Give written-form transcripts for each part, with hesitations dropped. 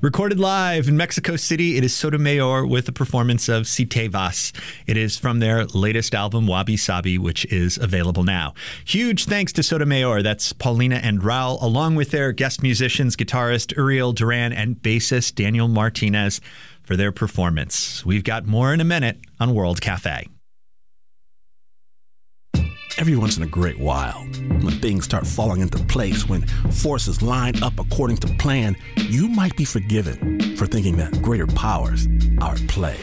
Recorded live in Mexico City, it is Sotomayor with a performance of Si Te Vas. It is from their latest album, Wabi Sabi, which is available now. Huge thanks to Sotomayor. That's Paulina and Raul, along with their guest musicians, guitarist Uriel Duran and bassist Daniel Martinez for their performance. We've got more in a minute on World Cafe. Every once in a great while, when things start falling into place, when forces line up according to plan, you might be forgiven for thinking that greater powers are at play.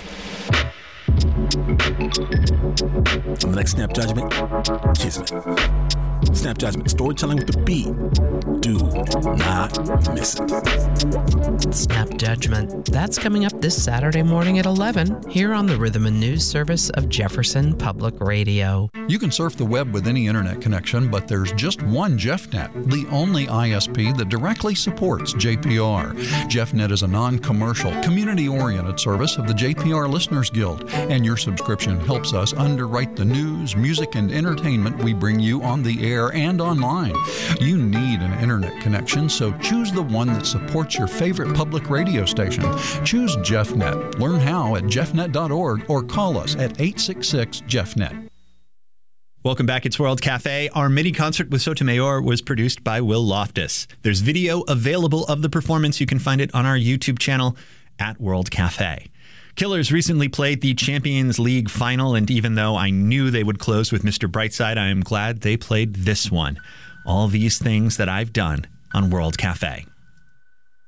On the next Snap Judgment, Kismet. Snap Judgment, storytelling with the beat. Do not miss it. Snap Judgment. That's coming up this Saturday morning at 11 here on the Rhythm and News service of Jefferson Public Radio. You can surf the web with any internet connection, but there's just one JeffNet, the only ISP that directly supports JPR. JeffNet is a non-commercial, community-oriented service of the JPR Listeners Guild, and your subscription helps us underwrite the news, music, and entertainment we bring you on the air and online. You need an internet connection, so choose the one that supports your favorite public radio station. Choose JeffNet. Learn how at jeffnet.org or call us at 866-JeffNet. Welcome back. It's World Cafe. Our mini concert with Sotomayor was produced by Will Loftus. There's video available of the performance. You can find it on our YouTube channel at World Cafe. Killers recently played the Champions League final, and even though I knew they would close with Mr. Brightside, I am glad they played this one. All these things that I've done on World Cafe.